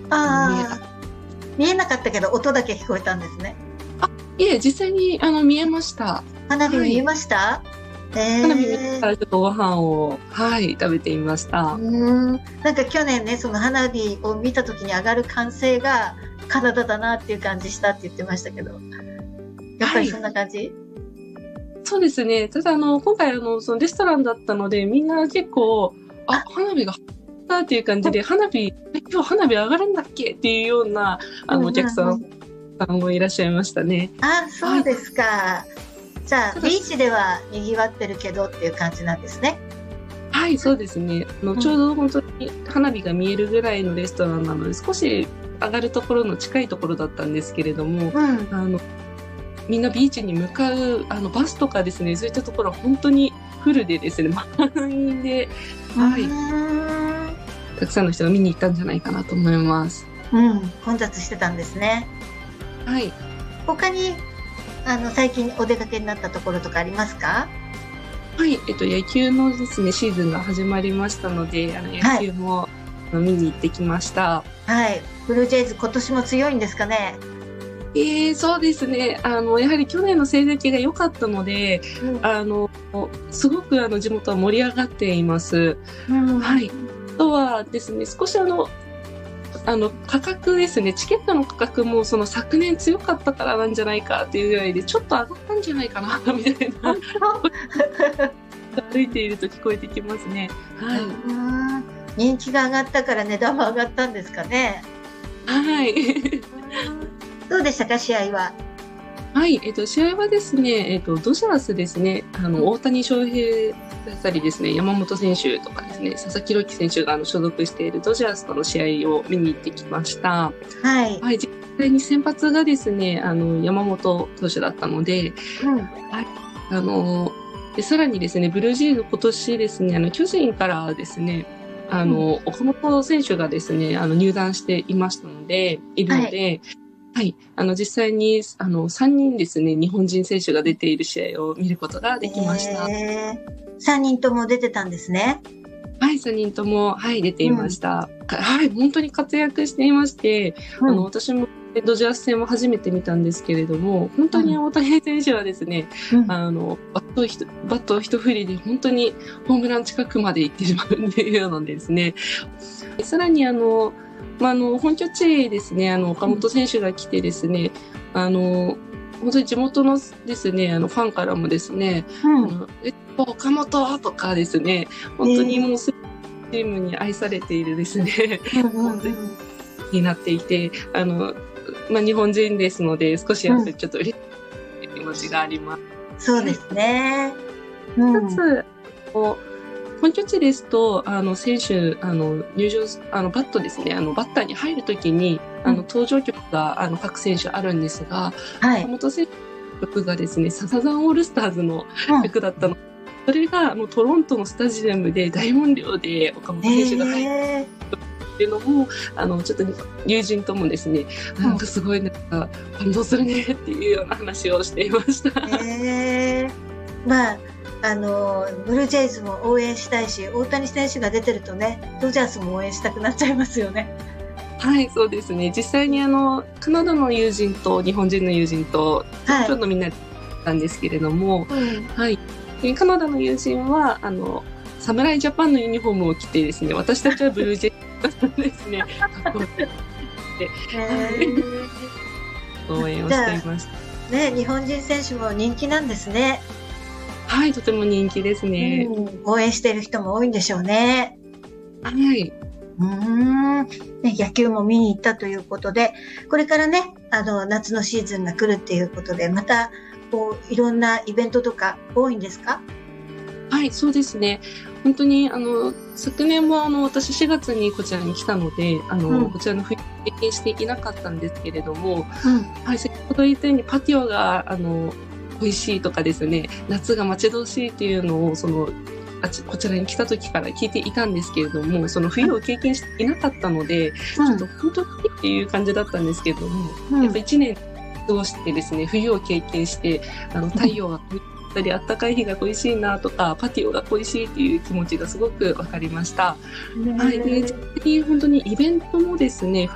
ああ、見えなかったけど音だけ聞こえたんですね。 いえ、実際に見えました。 花火見えはい。 ました？ 花火見てええ。 からちょっとご飯を、はい、食べてみましうーた。 なんか去年ね、その花火を見た時に上がる歓声がカナダだなっていう感じしたって言ってましたけど、やっぱりそんはい。 な感じ？ そうですね。ただ今回そのレストランだったので、みんな結構、 あ、 花火が上がったっていう感じで、今日花火上がるんだっけっていうような、 うんお客さんうんうん。 もいらっしゃいましたね。 あ、そはい。 うですか。じゃあ、 ただ、 ビーチでは賑わってるけどっていう感じなんですね。 はい、そうですね。 うん。 ちょうど本当に花火が見えるぐらいのレストランなので、少し上がるところの近いところだったんですけれども、 うん。 あの、みんなビーチに向かう、バスとかですね、そういったところは本当にフルでですね、満員で、 うーはい、 ん。 たくさんの人が見に行ったんじゃないかなと思います。 うん。混雑してたんですね。 はい。 他に、最近お出かけになったところとかありますか？ はい、野球のですね、シーズンが始まりましたので、野はい。 球も見に行ってきました。 はい。ブルージェイズ今年も強いんですかね？ そうですね。やはり去年の成績が良かったので、 うん。 あの、すごく地元は盛り上がっています。 うん。 はい。あとはですね、少し価格ですね、チケットの価格もその昨年強かったからなんじゃないかっていうぐらいで、ちょっと上がったんじゃないかな、みたいな、 本当？ 歩いていると聞こえてきますね。はい。 うん。人気が上がったから値段も上がったんですかね？ はい。 うん。どうでしたか、試合は？ はい、試合はですね、ドジャースですね、 うん。 大谷翔平だったりですね、山本選手とかですね、佐々木朗希選手が所属しているドジャースとの試合を見に行ってきました。 はい。 はい、実際に先発がですね、山本投手だったので、 うん。 はい、で、さらにですね、ブルージェイズ今年ですね、巨人からですね、 うん。 岡本選手がですね、入団しているはい。 ので、はい。実際に、3人ですね、日本人選手が出ている試合を見ることができました。 3人とも出てたんですね。 はい、3人とも、はい、出ていうん。 ました。はい、本当に活躍していまして、 うん。 私もドジャース戦を初めて見たんですけれども、本当にうん。 大谷選手はですね、 うん。 バット一振りで本当にホームラン近くまで行ってしまうっていうようなんですね。さらに本拠地ですね、岡うん。 本選手が来てですね、本当に地元のですね、ファンからもですね、 うん。 岡本とかですね、本当にもうええ。 チームに愛されているですね、 うんうん本当にうん。 になっていて、日本人ですので、少しやっうん。 ぱりちょっと嬉しい気持ちがあります。はい。 そうですね。うん。 一つ、本拠地ですと、選手、入場、バットですね、バッターに入るときに、 うん。 登場曲が、各選手あるんですが、 はい。 岡本選手の曲がですね、サザンオールスターズのうん。 曲だったの。それが、トロントのスタジアムで大音量で岡本選手が入ええ。 っていうのも、ちょっと友人ともですね、 うん。 なんかすごいなんか感動するねっていうような話をしていました。 ええ。まあ、ブルージェイズも応援したいし、大谷選手が出てるとね、ドジャースも応援したくなっちゃいますよね。 はい、そうですね。実際にカナダの友人と日本人の友人と、 はい。 ちょっとみんなで行ったんですけれども、 うん。 はい。でカナダの友人は、侍ジャパンのユニフォームを着てですね、私たちはブルージェイズですね、格好をして、はい、 ええ。 応援をじゃあ、 していました。 ね、日本人選手も人気なんですね。 はい、とても人気ですね。 うん。応援している人も多いんでしょうね。 はい。 うーん。ね、野球も見に行ったということで、これからね、夏のシーズンが来るっていうことで、また、こう、いろんなイベントとか多いんですか？ はい、そうですね。本当に、昨年も私4月にこちらに来たので、 うん。 こちらの冬経験していけなかったんですけれども、 うん。 はい、先ほど言ったようにパティオが、美味しいとかですね、夏が待ち遠しいっていうのを、こちらに来た時から聞いていたんですけれども、その冬を経験していなかったので、ちょっとうん。 本当にっていう感じだったんですけれども、やっぱうん。 1年過ごしてですね、冬を経験して、太陽がったり、あったかい日が恋しいなとか、パティオが恋しいっていう気持ちがすごくわかりました。 うん。 はい。で、実ねえ。 際に本当にイベントもですね、